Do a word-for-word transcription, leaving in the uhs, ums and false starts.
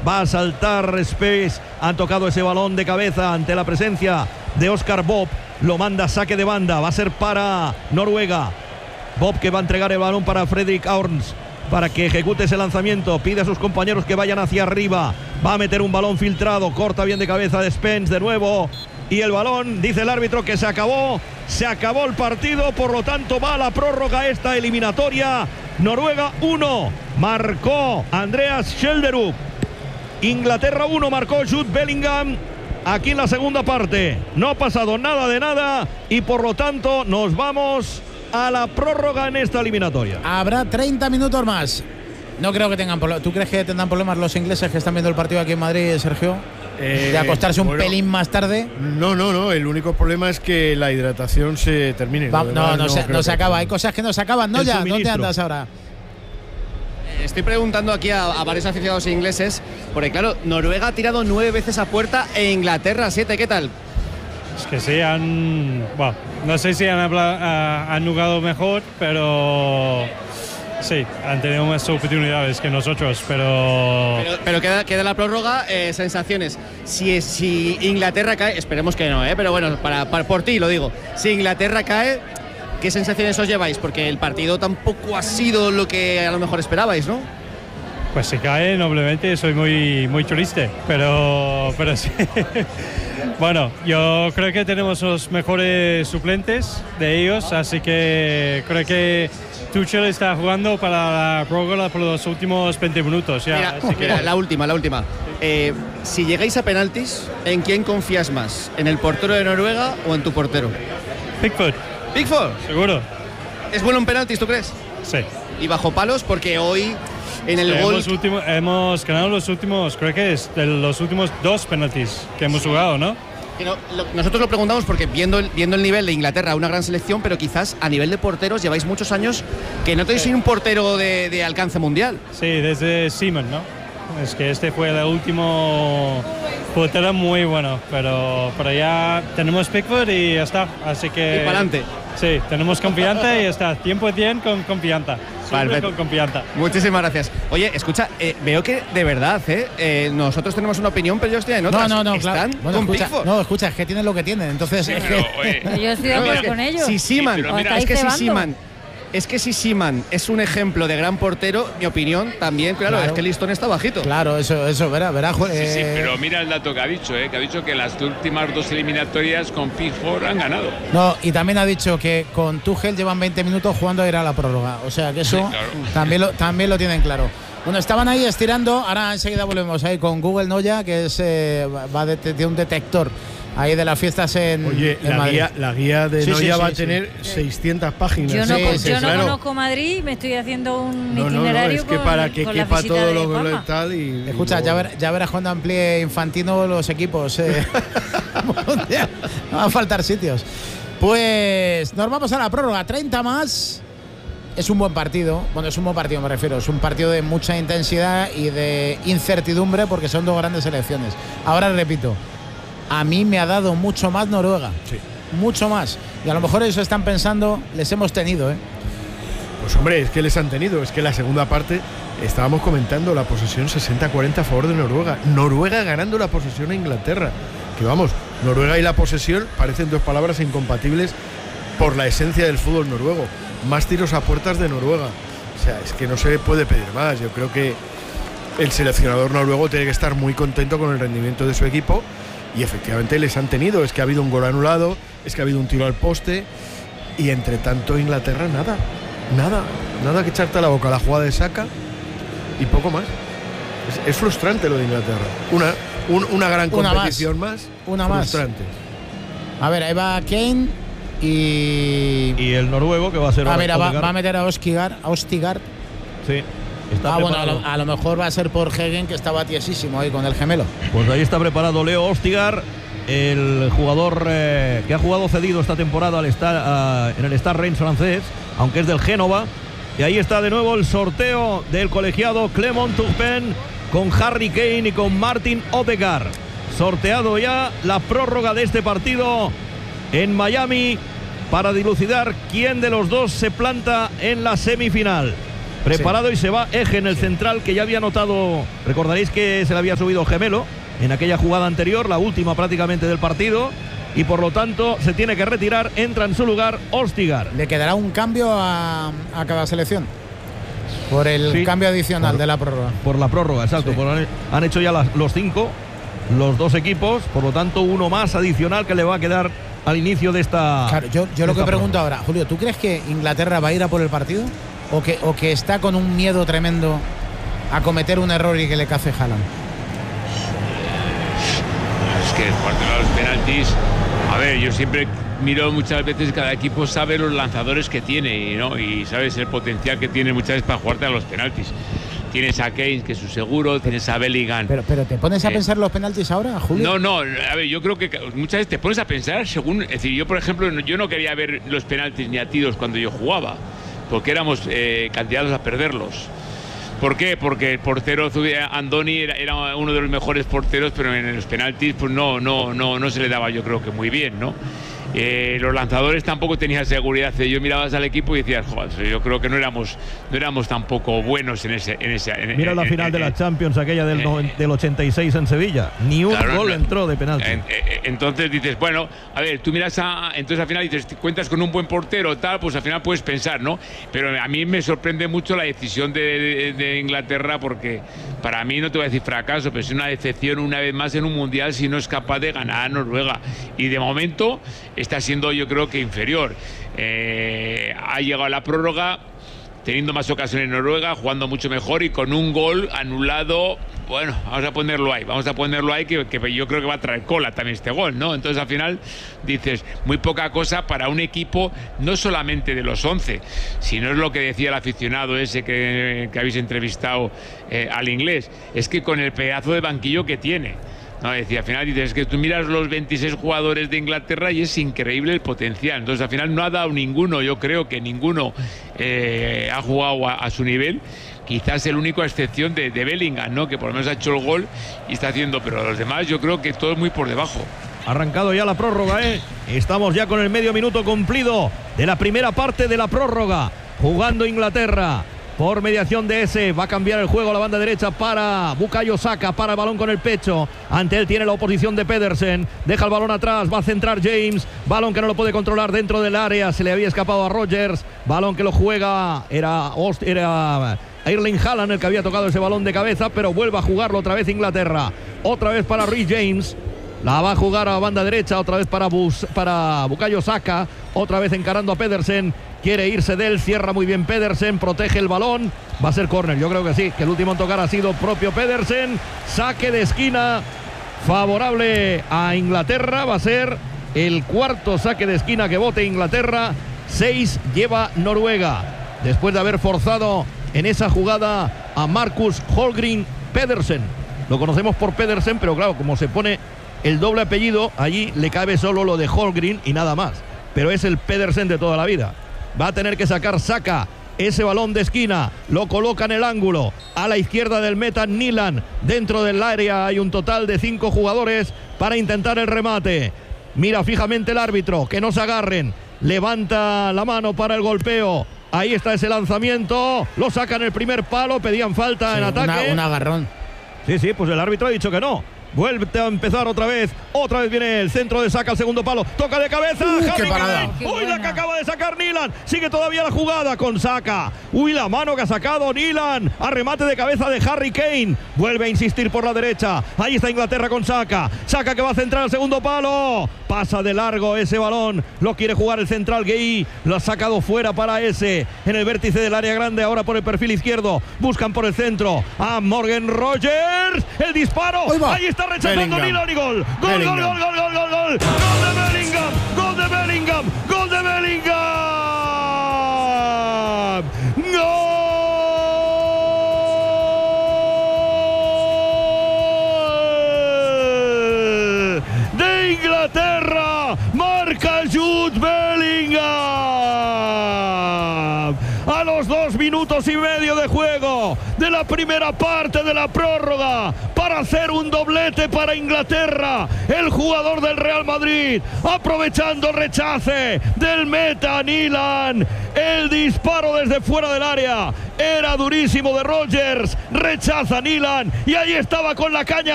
Va a saltar Space. Han tocado ese balón de cabeza ante la presencia de Oscar Bob. Lo manda saque de banda. Va a ser para Noruega. Bob, que va a entregar el balón para Fredrik Aarons para que ejecute ese lanzamiento. Pide a sus compañeros que vayan hacia arriba. Va a meter un balón filtrado. Corta bien de cabeza de Spence de nuevo. Y el balón, dice el árbitro, que se acabó. Se acabó el partido. Por lo tanto, va a la prórroga esta eliminatoria. Noruega uno. Marcó Andreas Schjelderup. Inglaterra uno. Marcó Jude Bellingham. Aquí en la segunda parte. No ha pasado nada de nada. Y por lo tanto, nos vamos a la prórroga en esta eliminatoria. Habrá treinta minutos más. No creo que tengan problemas. ¿Tú crees que tendrán problemas los ingleses que están viendo el partido aquí en Madrid, Sergio? Eh, ¿De acostarse un bueno, pelín más tarde? No, no, no. El único problema es que la hidratación se termine. Va, no, no, no, se, no se acaba. Hay cosas que no se acaban, ¿no? Ya, ¿dónde andas ahora? Estoy preguntando aquí a, a varios aficionados ingleses, porque claro, Noruega ha tirado nueve veces a puerta e Inglaterra siete. ¿Qué tal? Es que sí, han. Bueno, no sé si han, habla, han jugado mejor, pero. Sí, han tenido más oportunidades que nosotros, pero. Pero, pero queda, queda la prórroga, eh, sensaciones. Si, si Inglaterra cae, esperemos que no, ¿eh? Pero bueno, para, para, por ti lo digo. Si Inglaterra cae, ¿qué sensaciones os lleváis? Porque el partido tampoco ha sido lo que a lo mejor esperabais, ¿no? Pues si cae, noblemente soy muy, muy triste, pero, pero sí. Bueno, yo creo que tenemos los mejores suplentes de ellos, así que creo que Tuchel está jugando para la prórroga por los últimos veinte minutos. Ya, mira, así que... mira, la última, la última. Eh, si llegáis a penaltis, ¿en quién confías más? ¿En el portero de Noruega o en tu portero? Pickford. ¿Pickford? Seguro. ¿Es bueno en penaltis, tú crees? Sí. Y bajo palos, porque hoy en el sí, gol… Hemos, último, hemos ganado los últimos, creo que es de los últimos dos penaltis que hemos jugado, ¿no? No, lo, nosotros lo preguntamos porque viendo el, viendo el nivel de Inglaterra, una gran selección, pero quizás a nivel de porteros lleváis muchos años que no tenéis sí. un portero de, de alcance mundial. Sí, desde Seaman, ¿no? Es que este fue el último portero muy bueno, pero, pero ya tenemos Pickford y ya está, así que… Y para adelante. Sí, tenemos confianza y ya está, cien por ciento con confianza. Perfecto. Con confianza. Muchísimas gracias. Oye, escucha, eh, veo que de verdad, eh, eh, nosotros tenemos una opinión, pero yo estoy en otras. No, no, no, ¿Están claro. Bueno, con escucha, Pickford? no, escucha, es que tienen lo que tienen, entonces… Sí, es pero, que… oye, yo estoy de acuerdo no, con ellos. Si Seaman, sí, es que si Seaman… Es que si Seaman es un ejemplo de gran portero, mi opinión también, claro, claro. es que el listón está bajito. Claro, eso, eso, verá, verá. Eh... Sí, sí, pero mira el dato que ha dicho, eh, que ha dicho que las últimas dos eliminatorias con Pickford han ganado. No, y también ha dicho que con Tuchel llevan veinte minutos jugando a ir a la prórroga. O sea que eso sí, claro. también, lo, también lo tienen claro. Bueno, estaban ahí estirando, ahora enseguida volvemos ahí con Google Noya, que es eh, va de, de un detector ahí de las fiestas en, Oye, en la Madrid. Guía, la guía de sí, Noya sí, va sí, a tener sí. seiscientas páginas. Yo no, sí, con, sí, yo claro. no conozco Madrid, me estoy haciendo un no, itinerario. No, no, es que con, para que con quepa todo lo que Palma. tal y… Escucha, y ya, ver, ya verás cuando amplíe Infantino los equipos. Eh. No va a faltar sitios. Pues nos vamos a la prórroga, treinta más. Es un buen partido, bueno, es un buen partido me refiero, es un partido de mucha intensidad y de incertidumbre porque son dos grandes selecciones. Ahora repito, a mí me ha dado mucho más Noruega, sí. mucho más. Y a lo mejor ellos están pensando, les hemos tenido, ¿eh? Pues hombre, es que les han tenido, es que la segunda parte estábamos comentando la posesión sesenta cuarenta a favor de Noruega. Noruega ganando la posesión a Inglaterra. Que vamos, Noruega y la posesión parecen dos palabras incompatibles por la esencia del fútbol noruego. Más tiros a puertas de Noruega. O sea, es que no se puede pedir más. Yo creo que el seleccionador noruego tiene que estar muy contento con el rendimiento de su equipo y efectivamente les han tenido. Es que ha habido un gol anulado, es que ha habido un tiro al poste y entre tanto Inglaterra nada, nada, nada que echarte a la boca. La jugada de Saka y poco más. Es, es frustrante lo de Inglaterra. Una, un, una gran una competición más, más, una frustrante. Más. A ver, ahí va Kane y… Y el noruego que va a ser… Ah, mira, va, va a meter a Ostigard. A Ostigard. Sí. Está ah, bueno, a lo, a lo mejor va a ser por Hegen, que estaba tiesísimo ahí con el gemelo. Pues ahí está preparado Leo Ostigard, el jugador eh, que ha jugado cedido esta temporada al Star, uh, en el Stade Reims francés, aunque es del Génova. Y ahí está de nuevo el sorteo del colegiado Clement Turpin con Harry Kane y con Martin Odegaard. Sorteado ya la prórroga de este partido en Miami para dilucidar quién de los dos se planta en la semifinal. preparado, sí. Y se va Eje en el sí. central, que ya había notado, recordaréis que se le había subido Gemelo en aquella jugada anterior, la última prácticamente del partido, y por lo tanto se tiene que retirar. Entra en su lugar Ostigar. ¿Le quedará un cambio a, a cada selección? Por el sí. cambio adicional por, de la prórroga. Por la prórroga, exacto. Sí. Por, han, han hecho ya las, los cinco, los dos equipos, por lo tanto uno más adicional que le va a quedar al inicio de esta. Claro, yo, yo lo que pregunto ahora, Julio, ¿tú crees que Inglaterra va a ir a por el partido? ¿O que, o que está con un miedo tremendo a cometer un error y que le cace Haaland? Es que el partido de los penaltis, a ver, yo siempre miro muchas veces, cada equipo sabe los lanzadores que tiene, ¿no? Y sabes el potencial que tiene muchas veces para jugarte a los penaltis. Tienes a Kane, que es su seguro, tienes a Bellingham. Pero, pero ¿te pones a eh, pensar los penaltis ahora, Julio? No, no, a ver, yo creo que muchas veces te pones a pensar según. Es decir, yo, por ejemplo, yo no quería ver los penaltis ni a tiros cuando yo jugaba, porque éramos eh, candidatos a perderlos. ¿Por qué? Porque el portero Andoni era, era uno de los mejores porteros, pero en los penaltis pues no, no, no, no se le daba, yo creo que muy bien, ¿no? Eh, los lanzadores tampoco tenían seguridad. Yo mirabas al equipo y decías, joder, yo creo que no éramos, no éramos tampoco buenos en ese. En ese en, Mira en, la en, final en, de la Champions, aquella del, eh, del ochenta y seis en Sevilla. Ni un claro, gol no, entró de penalti. En, en, entonces dices, bueno, a ver, tú miras a. Entonces al final dices, cuentas con un buen portero, tal, pues al final puedes pensar, ¿no? Pero a mí me sorprende mucho la decisión de, de, de Inglaterra, porque para mí, no te voy a decir fracaso, pero es una decepción una vez más en un mundial si no es capaz de ganar a Noruega. Y de momento está siendo, yo creo que inferior. Eh, ha llegado a la prórroga teniendo más ocasiones en Noruega, jugando mucho mejor y con un gol anulado. Bueno, vamos a ponerlo ahí, vamos a ponerlo ahí, que, que yo creo que va a traer cola también este gol, ¿no? Entonces al final dices, muy poca cosa para un equipo, no solamente de los once, sino es lo que decía el aficionado ese que, que habéis entrevistado eh, al inglés, es que con el pedazo de banquillo que tiene. No, decía, al final dices, es que tú miras los veintiséis jugadores de Inglaterra y es increíble el potencial. Entonces al final no ha dado ninguno, yo creo que ninguno eh, ha jugado a, a su nivel. Quizás el único a excepción de, de Bellingham, ¿no? Que por lo menos ha hecho el gol y está haciendo, pero los demás yo creo que todo es muy por debajo. Arrancado ya la prórroga, ¿eh? Estamos ya con el medio minuto cumplido de la primera parte de la prórroga. Jugando Inglaterra. Por mediación de ese, va a cambiar el juego a la banda derecha para Bukayo Saka, para el balón con el pecho. Ante él tiene la oposición de Pedersen. Deja el balón atrás, va a centrar James. Balón que no lo puede controlar dentro del área. Se le había escapado a Rodgers. Balón que lo juega, era, era Erling Haaland el que había tocado ese balón de cabeza, pero vuelve a jugarlo otra vez Inglaterra. Otra vez para Reece James. La va a jugar a la banda derecha, otra vez para, Bus, para Bukayo Saka. Otra vez encarando a Pedersen. Quiere irse de él, cierra muy bien Pedersen, protege el balón, va a ser córner, yo creo que sí, que el último en tocar ha sido propio Pedersen. Saque de esquina favorable a Inglaterra, va a ser el cuarto saque de esquina que bote Inglaterra. Seis lleva Noruega, después de haber forzado en esa jugada a Marcus Holmgren Pedersen. Lo conocemos por Pedersen, pero claro, como se pone el doble apellido, allí le cabe solo lo de Holmgren y nada más, pero es el Pedersen de toda la vida. Va a tener que sacar Saka ese balón de esquina, lo coloca en el ángulo, a la izquierda del meta Nilan. Dentro del área hay un total de cinco jugadores para intentar el remate. Mira fijamente el árbitro, que no se agarren. Levanta la mano para el golpeo. Ahí está ese lanzamiento, lo sacan el primer palo, pedían falta sí, en ataque. Una, un agarrón. Sí, sí, pues el árbitro ha dicho que no. Vuelve a empezar otra vez. Otra vez viene el centro de Saka al segundo palo. Toca de cabeza. Uh, qué parada. Uy, la que acaba de sacar Nilan. Sigue todavía la jugada con Saka. Uy, la mano que ha sacado Nilan. A remate de cabeza de Harry Kane. Vuelve a insistir por la derecha. Ahí está Inglaterra con Saka. Saka que va a centrar al segundo palo. Pasa de largo ese balón. Lo quiere jugar el central Gueye. Lo ha sacado fuera para ese. En el vértice del área grande. Ahora por el perfil izquierdo. Buscan por el centro a Morgan Rogers. El disparo. Ahí está rechazando Nilan y gol. Gol, gol, gol, gol, gol, gol, gol. Gol de Bellingham. Gol de Bellingham. Gol de Bellingham. Gol de Inglaterra. Marca Jude Bellingham. A los dos minutos y medio de juego de la primera parte de la prórroga, para para hacer un doblete para Inglaterra. El jugador del Real Madrid, aprovechando el rechace del meta Nilan. El disparo desde fuera del área era durísimo de Rodgers. Rechaza Nilan y ahí estaba con la caña